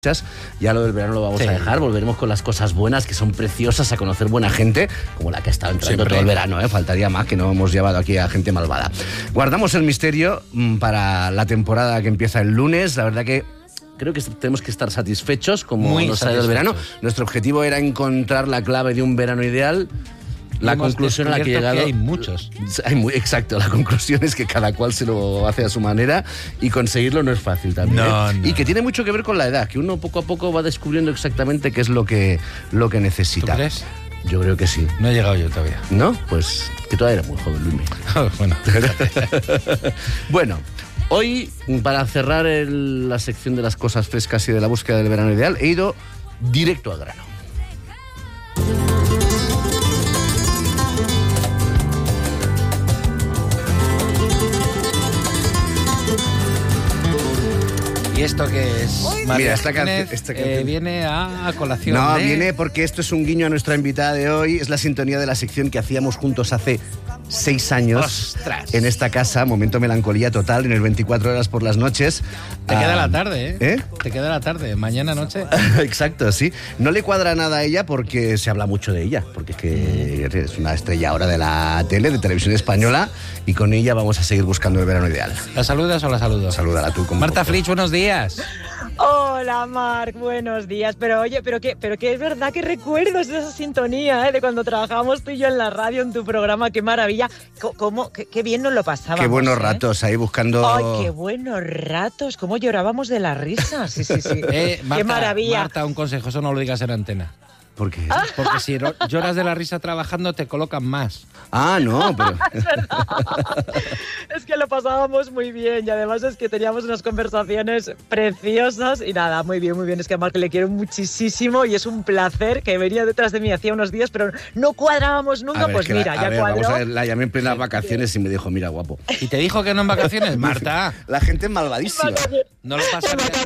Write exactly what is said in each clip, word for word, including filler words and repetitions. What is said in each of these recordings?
Ya lo del verano lo vamos sí. a dejar, volveremos con las cosas buenas que son preciosas, a conocer buena gente, como la que ha estado entrando Siempre. todo el verano, ¿eh? Faltaría más, que no hemos llevado aquí a gente malvada. Guardamos el misterio mmm, para la temporada que empieza el lunes. La verdad que creo que tenemos que estar satisfechos como Muy nos ha ido el verano. Nuestro objetivo era encontrar la clave de un verano ideal. La conclusión a la que he llegado... Que hay muchos. Hay muy, exacto, la conclusión es que cada cual se lo hace a su manera y conseguirlo no es fácil también. No, ¿eh? no. Y que tiene mucho que ver con la edad, que uno poco a poco va descubriendo exactamente qué es lo que, lo que necesita. ¿Tú crees? Yo creo que sí. No he llegado yo todavía. ¿No? Pues que todavía eres muy joven, Luis. Oh, bueno. Bueno, hoy, para cerrar el, la sección de las cosas frescas y de la búsqueda del verano ideal, he ido directo al grano. ¿Y esto qué es? María Mira, esta Jiménez, canción, esta canción. Eh, viene a, a colación. No, de... viene porque esto es un guiño a nuestra invitada de hoy. Es la sintonía de la sección que hacíamos juntos hace seis años. ¡Ostras! En esta casa, momento melancolía total, en el veinticuatro horas por las noches. Te ah, queda la tarde, ¿eh? ¿eh? Te queda la tarde, mañana noche. Exacto, sí. No le cuadra nada a ella porque se habla mucho de ella, porque es que es una estrella ahora de la tele, de televisión española, y con ella vamos a seguir buscando el verano ideal. ¿La saludas o la saludo? Salúdala tú. Marta Flitsch, buenos días. Hola, Marc, buenos días. Pero oye, pero que, pero que es verdad que recuerdos de esa sintonía, ¿eh? De cuando trabajábamos tú y yo en la radio, en tu programa, qué maravilla. ¿Cómo, qué, qué bien nos lo pasábamos? Qué buenos ¿eh? ratos ahí buscando... Ay, qué buenos ratos, cómo llorábamos de la risa. Sí, sí, sí. Eh, Marta, qué maravilla. Marta, un consejo, eso no lo digas en antena. ¿Por qué? Porque si lloras de la risa trabajando, te colocan más. Ah, no, pero... Es verdad. Es que lo pasábamos muy bien y además es que teníamos unas conversaciones preciosas y nada, muy bien, muy bien. Es que a Marc le quiero muchísimo y es un placer, que venía detrás de mí hacía unos días, pero no cuadrábamos nunca. Ver, pues mira, la, ya ver, cuadró. Vamos a ver, la llamé en plenas vacaciones y me dijo, mira, guapo. ¿Y te dijo que no en vacaciones, Marta? La gente es malvadísima. No lo pasarías,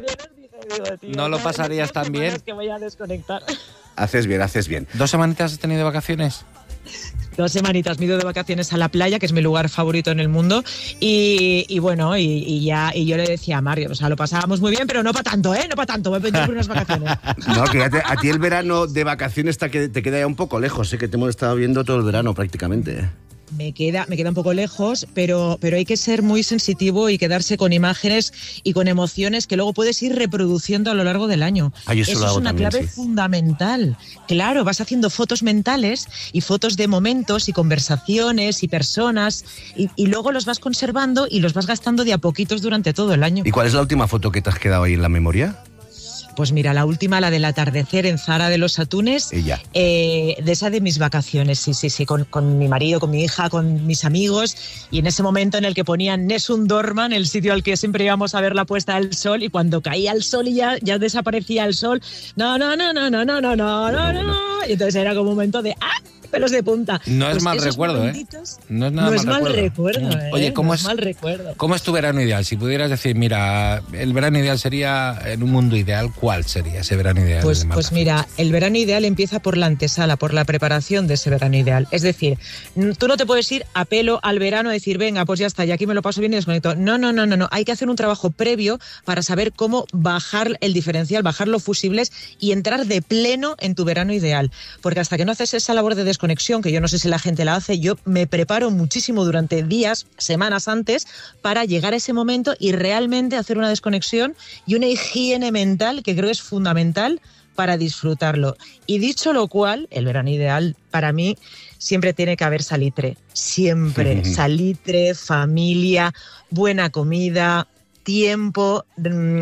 no lo pasarías tan bien. Es que voy a desconectar. Haces bien, haces bien. ¿Dos semanitas has tenido de vacaciones? Dos semanitas, me he ido de vacaciones a la playa, que es mi lugar favorito en el mundo, y, y bueno, y, y ya y yo le decía a Mario, o sea, lo pasábamos muy bien, pero no para tanto, ¿eh? No para tanto, voy a pedir por unas vacaciones. No, que ya te, a ti el verano de vacaciones te, te queda ya un poco lejos, sé que te hemos estado viendo todo el verano prácticamente. Me queda, me queda un poco lejos, pero, pero hay que ser muy sensitivo y quedarse con imágenes y con emociones que luego puedes ir reproduciendo a lo largo del año. Ay, eso eso lo hago es una también, clave sí. fundamental. Claro, vas haciendo fotos mentales y fotos de momentos y conversaciones y personas y, y luego los vas conservando y los vas gastando de a poquitos durante todo el año. ¿Y cuál es la última foto que te has quedado ahí en la memoria? Pues mira, la última, la del atardecer en Zara de los Atunes, eh, de esa de mis vacaciones, sí, sí, sí, con, con mi marido, con mi hija, con mis amigos, y en ese momento en el que ponían Nessun Dorma, el sitio al que siempre íbamos a ver la puesta del sol, y cuando caía el sol y ya, ya desaparecía el sol, no, no, no, no, no, no, no, no, no, no, y entonces era como un momento de ¡ah! Pelos de punta. No es pues mal recuerdo, ¿eh? No es nada no mal es mal recuerdo. recuerdo, ¿eh? Oye, ¿cómo no es, es mal recuerdo. ¿cómo es tu verano ideal? Si pudieras decir, mira, el verano ideal sería, en un mundo ideal, ¿cuál sería ese verano ideal? Pues, pues mira, el verano ideal empieza por la antesala, por la preparación de ese verano ideal. Es decir, tú no te puedes ir a pelo al verano a decir, venga, pues ya está, y aquí me lo paso bien y desconecto. No, no, no, no, no. Hay que hacer un trabajo previo para saber cómo bajar el diferencial, bajar los fusibles y entrar de pleno en tu verano ideal. Porque hasta que no haces esa labor de desconexión, que yo no sé si la gente la hace, yo me preparo muchísimo durante días, semanas antes, para llegar a ese momento y realmente hacer una desconexión y una higiene mental que creo es fundamental para disfrutarlo. Y dicho lo cual, el verano ideal para mí siempre tiene que haber salitre, siempre. Salitre, familia, buena comida, tiempo, mmm,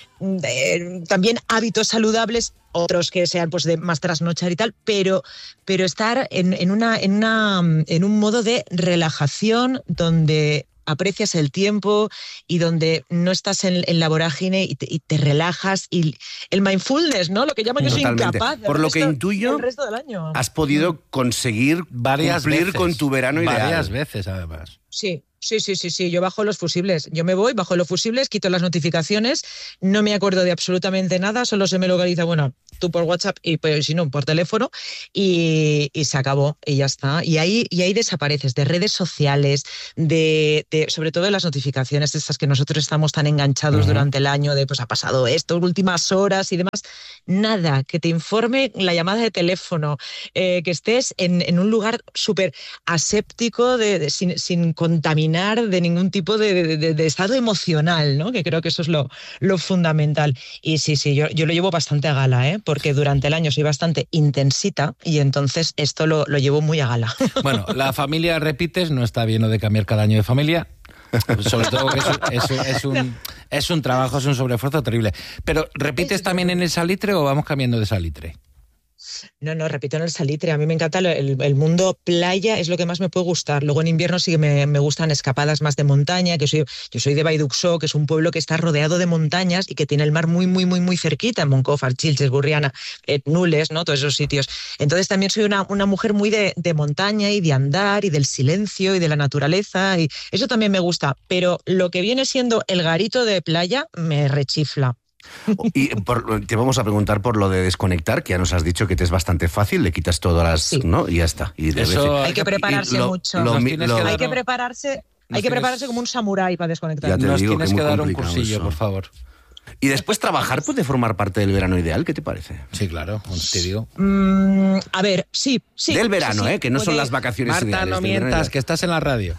eh, también hábitos saludables, otros que sean pues de más trasnochar y tal, pero, pero estar en, en, una, en, una, en un modo de relajación donde aprecias el tiempo y donde no estás en, en la vorágine y te, y te relajas. Y el mindfulness, ¿no? Lo que llaman, yo soy incapaz. Por lo que intuyo, el resto del año. has podido conseguir varias cumplir veces, con tu verano ideal. Varias veces, además. Sí. Sí, sí, sí, sí, yo bajo los fusibles. Yo me voy, bajo los fusibles, quito las notificaciones, no me acuerdo de absolutamente nada, solo se me localiza, bueno, tú por WhatsApp y pues, si no, por teléfono y, y se acabó y ya está. Y ahí, y ahí desapareces de redes sociales, de, de sobre todo de las notificaciones estas que nosotros estamos tan enganchados uh-huh. durante el año de pues ha pasado esto, últimas horas y demás. Nada, que te informe la llamada de teléfono, eh, que estés en, en un lugar súper aséptico, de, de, sin, sin contaminar de ningún tipo de, de, de estado emocional, ¿no? Que creo que eso es lo, lo fundamental. Y sí, sí, yo, yo lo llevo bastante a gala, ¿eh? Porque durante el año soy bastante intensita y entonces esto lo, lo llevo muy a gala. Bueno, la familia repites, no está bien lo de cambiar cada año de familia. Sobre todo que es, es, es, un, es un trabajo, es un sobreesfuerzo terrible. Pero, ¿repites también en el salitre o vamos cambiando de salitre? No, no, repito en el salitre. A mí me encanta el, el mundo playa, es lo que más me puede gustar. Luego en invierno sí que me, me gustan escapadas más de montaña, que soy, yo soy de Baiduxó, que es un pueblo que está rodeado de montañas y que tiene el mar muy, muy, muy, muy cerquita, en Moncofa, Chilches, Burriana, eh, Nules, ¿no? Todos esos sitios. Entonces también soy una, una mujer muy de, de montaña y de andar y del silencio y de la naturaleza y eso también me gusta. Pero lo que viene siendo el garito de playa me rechifla. Y por, te vamos a preguntar por lo de desconectar, que ya nos has dicho que te es bastante fácil, le quitas todas las... Sí. ¿no? Y ya está. Y de Eso veces, hay que prepararse lo, mucho. Lo, lo, lo, hay que prepararse, hay que prepararse como un samurái para desconectar. Ya te nos digo tienes que, que dar un cursillo, eso. Por favor. Y después trabajar puede formar parte del verano ideal, ¿qué te parece? Sí, claro, te digo. Mm, a ver, sí, sí. Del verano, sí, ¿eh? Que no puede... son las vacaciones Marta, ideales. no mientas, que estás en la radio.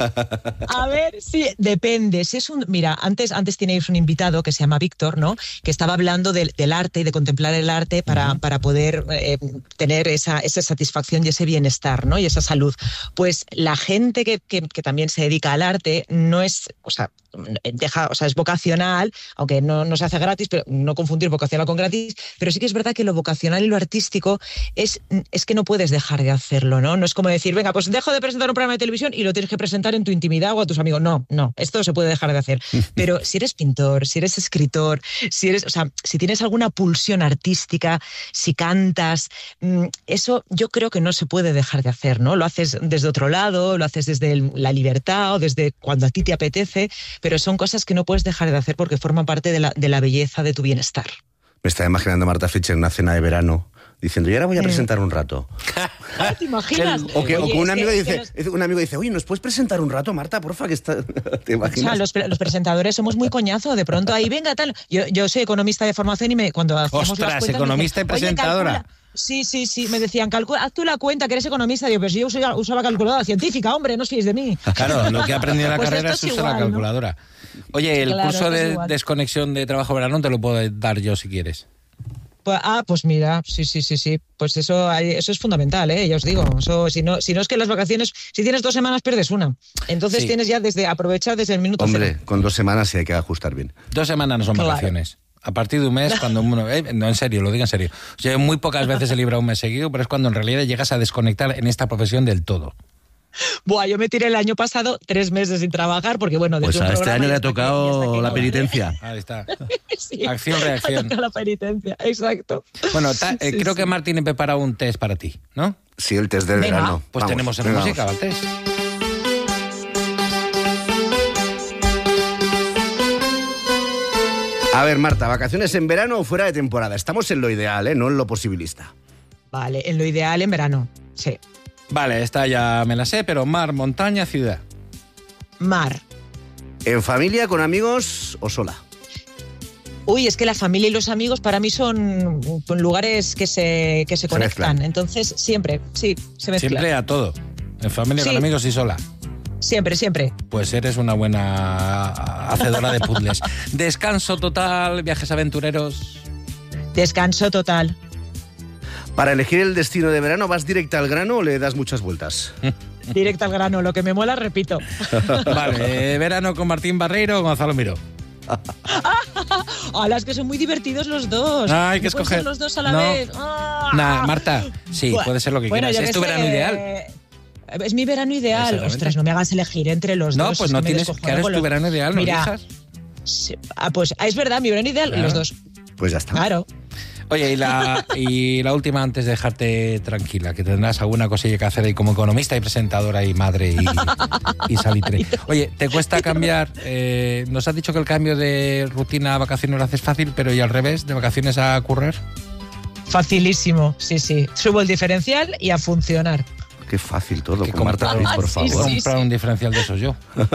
A ver, sí, depende. Si es un, mira, antes, antes teníais un invitado que se llama Víctor, ¿no? Que estaba hablando del, del arte y de contemplar el arte para, uh-huh. para poder eh, tener esa, esa satisfacción y ese bienestar, ¿no? Y esa salud. Pues la gente que, que, que también se dedica al arte no es, o sea, deja, o sea, es vocacional, aunque no, no se hace gratis, pero no confundir vocacional con gratis, pero sí que es verdad que lo vocacional y lo artístico es, es que no puedes dejar de hacerlo, ¿no? No es como decir, venga, pues dejo de presentar un programa de televisión y lo tienes que presentar en tu intimidad o a tus amigos. No, no, esto se puede dejar de hacer. Pero si eres pintor, si eres escritor, si eres, o sea, si tienes alguna pulsión artística, si cantas, eso yo creo que no se puede dejar de hacer, ¿no? Lo haces desde otro lado, lo haces desde el, la libertad o desde cuando a ti te apetece, pero son cosas que no puedes dejar de hacer porque forman parte de la, de la belleza de tu bienestar. Me está imaginando a Marta Fischer en una cena de verano diciendo, y ahora voy a presentar un rato. ¿Te imaginas? O que, Oye, o que un amigo que, dice, que los... un amigo dice, oye, ¿nos puedes presentar un rato, Marta, porfa? Que está... ¿Te imaginas? O sea, los, los presentadores somos muy coñazo, de pronto ahí, venga, tal. Yo, yo soy economista de formación y me, cuando hacíamos Ostras, las cuentas, economista me decían, y presentadora. Sí, sí, sí, me decían, calcula, haz tú la cuenta, que eres economista. Digo, pero si yo usaba, usaba calculadora científica, hombre, no os fiéis de mí. Claro, lo que he aprendido en la pues carrera es usar la calculadora. ¿No? Oye, el claro, curso de desconexión de trabajo-verano te lo puedo dar yo si quieres. Pues, ah, pues mira, sí, sí, sí, sí. Pues eso, eso es fundamental, ¿eh? Ya os digo. Eso, si no, si no es que las vacaciones, si tienes dos semanas, pierdes una. Entonces sí. tienes ya desde aprovechar desde el minuto Hombre, cero. con dos semanas sí hay que ajustar bien. Dos semanas no son claro. vacaciones. A partir de un mes, cuando uno... Eh, no, en serio, lo digo en serio. Yo muy pocas veces he librado un mes seguido, pero es cuando en realidad llegas a desconectar en esta profesión del todo. Buah, yo me tiré el año pasado tres meses sin trabajar porque, bueno... Pues a este año le ha tocado la penitencia. Ahí está. Sí, acción-reacción. Ha tocado la penitencia, exacto. Bueno, ta, eh, sí, creo sí. que Martín ha preparado un test para ti, ¿no? Sí, el test del venga. verano. Pues vamos, tenemos en venga, música vamos. el test. A ver, Marta, ¿vacaciones en verano o fuera de temporada? Estamos en lo ideal, ¿eh? No en lo posibilista. Vale, en lo ideal en verano, sí. Vale, esta ya me la sé, pero mar, montaña, ciudad. Mar. ¿En familia, con amigos o sola? Uy, es que la familia y los amigos para mí son lugares que se, que se, se conectan. Mezclan. Entonces, siempre, sí, se mezclan. Siempre a todo. En familia, sí. con amigos y sola. Siempre, siempre. Pues eres una buena hacedora de puzzles. Descanso total, viajes aventureros. Descanso total. Para elegir el destino de verano, ¿vas directa al grano o le das muchas vueltas? Directa al grano, lo que me mola, repito. Vale, verano con Martín Barreiro o Gonzalo Miró. ¡Hala, es que son muy divertidos los dos! Ah, hay que ¿No escoger. Ser los dos a la no. vez. ¡Ah! Nah, Marta, sí, bueno, puede ser lo que bueno, quieras. Es tu sé, verano ideal. Es mi verano ideal. Ostras, no me hagas elegir entre los no, dos. Pues es no que tienes que es tu los... verano ideal, no Mira, elijas. Sí, ah, pues es verdad, mi verano ideal, claro. Los dos. Pues ya está. Claro. Oye, y la, y la última antes de dejarte tranquila, que tendrás alguna cosilla que hacer ahí como economista y presentadora y madre y, y salitre. Oye, ¿te cuesta cambiar? Eh, nos has dicho que el cambio de rutina a vacaciones lo haces fácil, pero ¿y al revés, de vacaciones a currar? Facilísimo, sí, sí. Subo el diferencial y a funcionar. Qué fácil todo, que con Marta Flitch, por sí, favor. sí, Comprar sí. un diferencial de esos yo.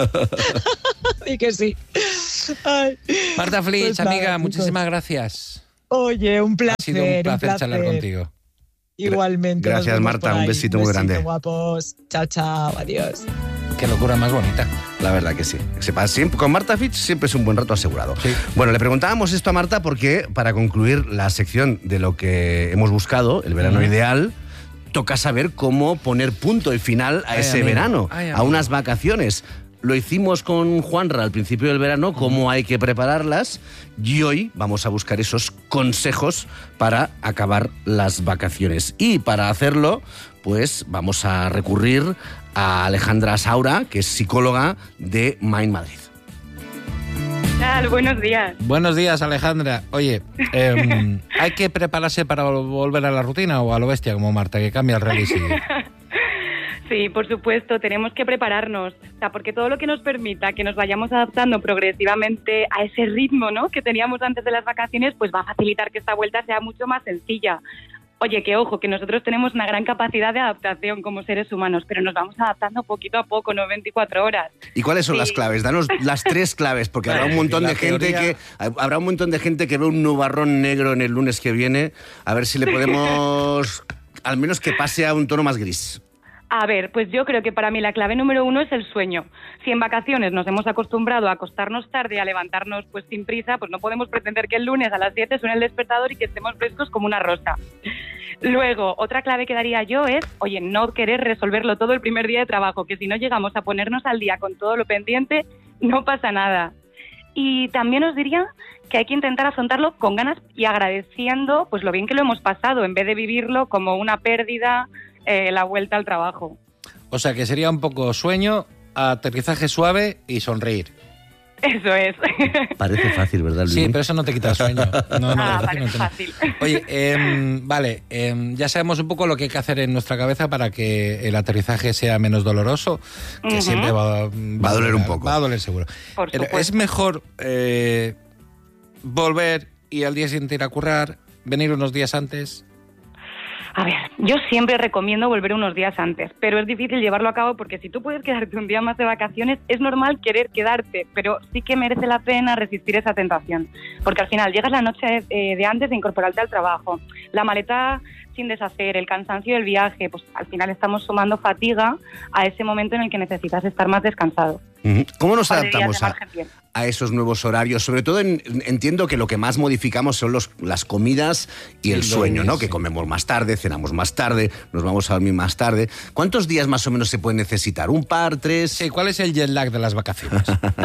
Y que sí. Ay. Marta Flitch, Pues nada, amiga, chicos. muchísimas gracias. Oye, un placer. Ha sido un placer, un placer. charlar contigo. Igualmente. Gracias, nos vemos Marta, por un ahí. besito muy grande. Guapos. Chao, chao. Adiós. Qué locura más bonita. La verdad que sí. Sepa, siempre, con Marta Flitch siempre es un buen rato asegurado. Sí. Bueno, le preguntábamos esto a Marta porque para concluir la sección de lo que hemos buscado, el verano Uh-huh. ideal, toca saber cómo poner punto y final a Ay, ese amigo. verano, Ay, a amigo. unas vacaciones. Lo hicimos con Juanra al principio del verano, cómo hay que prepararlas, y hoy vamos a buscar esos consejos para acabar las vacaciones. Y para hacerlo, pues vamos a recurrir a Alejandra Saura, que es psicóloga de Mind Madrid. ¿Qué tal? Buenos días. Buenos días, Alejandra. Oye, eh, ¿hay que prepararse para volver a la rutina o a lo bestia como Marta, que cambia el reloj y sigue? Sí, por supuesto, tenemos que prepararnos, o sea, porque todo lo que nos permita que nos vayamos adaptando progresivamente a ese ritmo, ¿no?, que teníamos antes de las vacaciones, pues va a facilitar que esta vuelta sea mucho más sencilla. Oye, que ojo, que nosotros tenemos una gran capacidad de adaptación como seres humanos, pero nos vamos adaptando poquito a poco, no veinticuatro horas. ¿Y cuáles son Sí. las claves? Danos las tres claves, porque habrá un montón La de gente teoría- que habrá un montón de gente que ve un nubarrón negro en el lunes que viene. A ver si le podemos, al menos que pase a un tono más gris. A ver, pues yo creo que para mí la clave número uno es el sueño. Si en vacaciones nos hemos acostumbrado a acostarnos tarde y a levantarnos pues sin prisa, pues no podemos pretender que el lunes a las siete suene el despertador y que estemos frescos como una rosa. Luego, otra clave que daría yo es, oye, no querer resolverlo todo el primer día de trabajo, que si no llegamos a ponernos al día con todo lo pendiente, no pasa nada. Y también os diría que hay que intentar afrontarlo con ganas y agradeciendo pues lo bien que lo hemos pasado, en vez de vivirlo como una pérdida, eh, la vuelta al trabajo. O sea, que sería un poco sueño, aterrizaje suave y sonreír. Eso es. Parece fácil, ¿verdad, Luis? Sí, pero eso no te quita el sueño. No, no, Ah, es vale, no es te- fácil. Oye, eh, vale, eh, ya sabemos un poco lo que hay que hacer en nuestra cabeza para que el aterrizaje sea menos doloroso, que Ujú. siempre va, Va a doler un poco. Va a doler seguro. Por Pero supuesto. es mejor eh, volver y al día siguiente ir a currar, venir unos días antes. A ver, yo siempre recomiendo volver unos días antes, pero es difícil llevarlo a cabo porque si tú puedes quedarte un día más de vacaciones, es normal querer quedarte, pero sí que merece la pena resistir esa tentación, porque al final llegas la noche eh, de antes de incorporarte al trabajo, la maleta sin deshacer, el cansancio del viaje, pues al final estamos sumando fatiga a ese momento en el que necesitas estar más descansado. Ujú. ¿Cómo nos Un par de días adaptamos de a, margen bien. a esos nuevos horarios? Sobre todo en- entiendo que lo que más modificamos son los, las comidas y el Sí, sueño, ¿no? sí. Que comemos más tarde, cenamos más tarde, nos vamos a dormir más tarde. ¿Cuántos días más o menos se puede necesitar? ¿Un par, tres? Sí, ¿cuál es el jet lag de las vacaciones?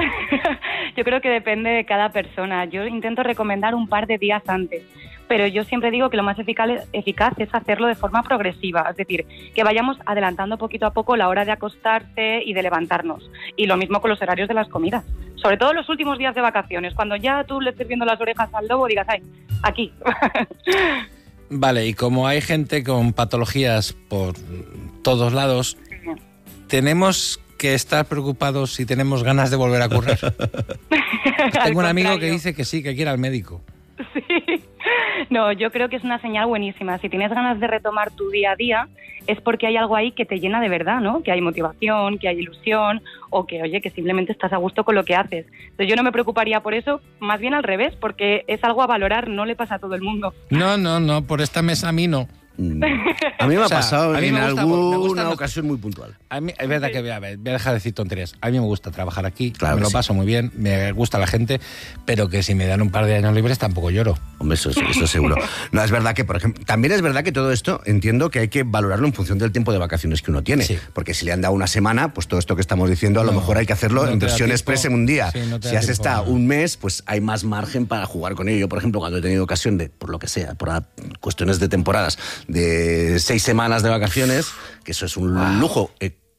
Yo creo que depende de cada persona. Yo intento recomendar un par de días antes, pero yo siempre digo que lo más eficaz, eficaz es hacerlo de forma progresiva, es decir, que vayamos adelantando poquito a poco la hora de acostarse y de levantarnos. Y lo mismo con los horarios de las comidas, sobre todo los últimos días de vacaciones, cuando ya tú le estés viendo las orejas al lobo, digas, ay, aquí. Vale, y como hay gente con patologías por todos lados, tenemos que estar preocupados si tenemos ganas de volver a currar. Al Tengo un amigo que contrario. dice que sí, que quiere al médico. Sí. No, yo creo que es una señal buenísima. Si tienes ganas de retomar tu día a día, es porque hay algo ahí que te llena de verdad, ¿no? Que hay motivación, que hay ilusión, o que, oye, que simplemente estás a gusto con lo que haces. Entonces yo no me preocuparía por eso, más bien al revés, porque es algo a valorar, no le pasa a todo el mundo. No, no, no, por esta mesa a mí no. Mm. A mí me ha O sea, pasado a mí en me gusta- me alguna gustan los- ocasión muy puntual. A mí, es verdad que voy a, ver, voy a dejar de decir tonterías. A mí me gusta trabajar aquí, Claro me que lo sí. paso muy bien, me gusta la gente, pero que si me dan un par de años libres tampoco lloro. Hombre, eso, eso seguro. No, es verdad que, por ejemplo, también es verdad que todo esto entiendo que hay que valorarlo en función del tiempo de vacaciones que uno tiene. Sí. Porque si le han dado una semana, pues todo esto que estamos diciendo, a lo No, mejor hay que hacerlo no en te da versión tiempo. express en un día. Sí, no te si da has tiempo, estado no. un mes, pues hay más margen para jugar con ello. Yo, por ejemplo, cuando he tenido ocasión de, por lo que sea, por ah, cuestiones de temporadas, de seis semanas de vacaciones, que eso es un lujo. eh,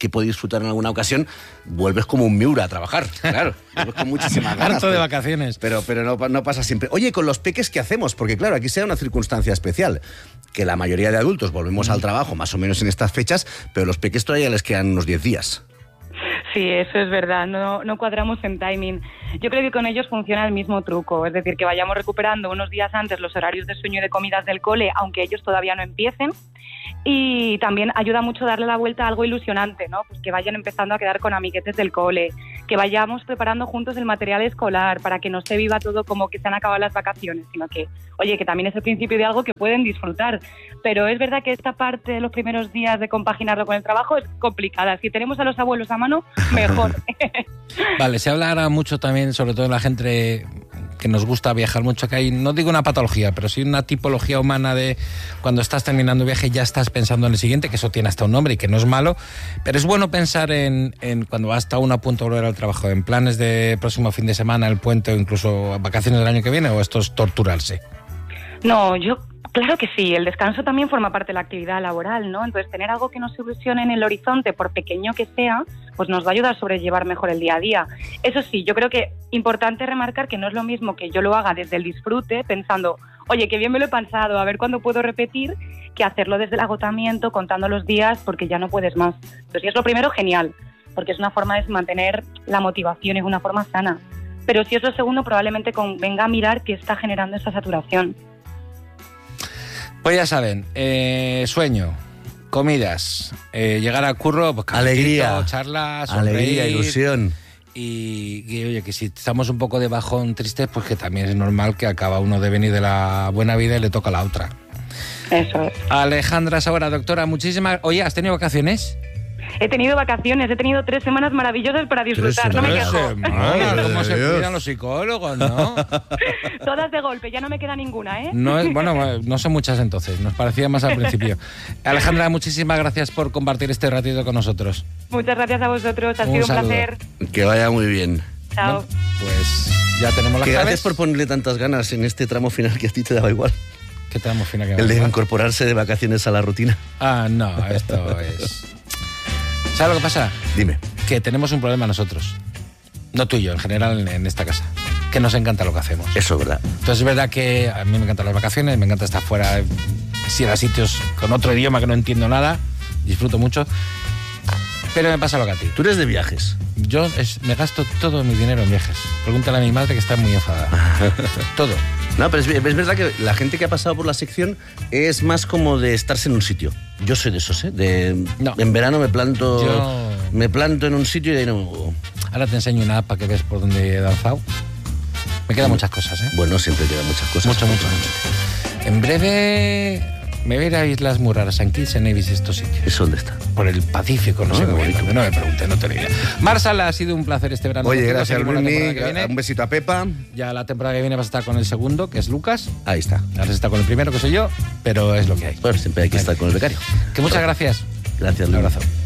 que puede disfrutar en alguna ocasión, vuelves como un Miura a trabajar, claro, vuelves con muchísimas ganas. Harto de pero, vacaciones. Pero, pero no, no pasa siempre. Oye, con los peques, ¿qué hacemos? Porque claro, aquí sea una circunstancia especial, que la mayoría de adultos volvemos al trabajo más o menos en estas fechas, pero los peques todavía les quedan unos diez días. Sí, eso es verdad, no, no cuadramos en timing. Yo creo que con ellos funciona el mismo truco, es decir, que vayamos recuperando unos días antes los horarios de sueño y de comidas del cole, aunque ellos todavía no empiecen. Y también ayuda mucho darle la vuelta a algo ilusionante, ¿no? Pues que vayan empezando a quedar con amiguetes del cole, que vayamos preparando juntos el material escolar para que no se viva todo como que se han acabado las vacaciones, sino que, oye, que también es el principio de algo que pueden disfrutar. Pero es verdad que esta parte de los primeros días de compaginarlo con el trabajo es complicada. Si tenemos a los abuelos a mano, mejor. Vale, se habla ahora mucho también, sobre todo en la gente que nos gusta viajar mucho, que hay, no digo una patología, pero sí una tipología humana de cuando estás terminando un viaje ya estás pensando en el siguiente, que eso tiene hasta un nombre y que no es malo, pero es bueno pensar en, en cuando hasta uno a punto de volver al trabajo, en planes de próximo fin de semana, el puente o incluso vacaciones del año que viene, o esto es torturarse. No, yo claro que sí, el descanso también forma parte de la actividad laboral, ¿no? Entonces, tener algo que nos ilusione en el horizonte, por pequeño que sea, pues nos va a ayudar a sobrellevar mejor el día a día. Eso sí, yo creo que importante remarcar que no es lo mismo que yo lo haga desde el disfrute, pensando, oye, qué bien me lo he pensado, a ver cuándo puedo repetir, que hacerlo desde el agotamiento, contando los días, porque ya no puedes más. Entonces, si es lo primero, genial, porque es una forma de mantener la motivación, es una forma sana. Pero si es lo segundo, probablemente convenga mirar qué está generando esa saturación. Pues ya saben, eh, sueño, comidas, eh, llegar al curro, pues alegría, charlas, sonreír, alegría, ilusión. Y, y oye, que si estamos un poco de bajón tristes, pues que también es normal que acaba uno de venir de la buena vida y le toca la otra. Eso es. Alejandra Saura, doctora, muchísimas... Oye, ¿has tenido vacaciones? He tenido vacaciones, he tenido tres semanas maravillosas para disfrutar, no me quejo. Semanas, ¿cómo se cuidan los psicólogos, no? Todas de golpe, ya no me queda ninguna, ¿eh? No es, bueno, no son muchas entonces, nos parecía más al principio. Alejandra, muchísimas gracias por compartir este ratito con nosotros. Muchas gracias a vosotros, ha Un sido un saludo. placer. Que vaya muy bien. Chao. Bueno, pues ya tenemos las Que claves. gracias por ponerle tantas ganas en este tramo final que a ti te daba igual. ¿Qué tramo final que El de vamos a- incorporarse de vacaciones a la rutina. Ah, no, esto es... ¿Sabes lo que pasa? Dime. Que tenemos un problema nosotros. No tú y yo, en general en, en esta casa. Que nos encanta lo que hacemos. Eso es verdad. Entonces es verdad que a mí me encantan las vacaciones, me encanta estar fuera, eh, ir a sitios con otro idioma que no entiendo nada, disfruto mucho, pero me pasa lo que a ti. Tú eres de viajes. Yo es- me gasto todo mi dinero en viajes. Pregúntale a mi madre que está muy enfadada. Todo. No, pero es, es verdad que la gente que ha pasado por la sección es más como de estarse en un sitio. Yo soy de esos, ¿eh? De, No. En verano me planto, Yo- me planto en un sitio y de ahí no me muevo. Ahora te enseño una app para que veas por dónde he danzado. Me quedan muchas cosas, ¿eh? Bueno, siempre quedan muchas cosas. Mucho, mucho, mucho. En breve me voy a ir a Islas muy raras, San Kitts and Nevis, estos sitios. ¿Eso dónde está? Por el Pacífico, no Ah, sé cómo bonito. bonito. No me pregunté, no tengo ni idea. Marsala, ha sido un placer este verano. Oye, contigo. gracias, Seguimos la temporada Luismi. que viene. Un besito a Pepa. Ya la temporada que viene vas a estar con el segundo, que es Lucas. Ahí está. Ahora se está con el primero, que soy yo, pero es lo que hay. Bueno, siempre hay que estar con el becario. Que muchas gracias. Gracias, Un Luis. abrazo.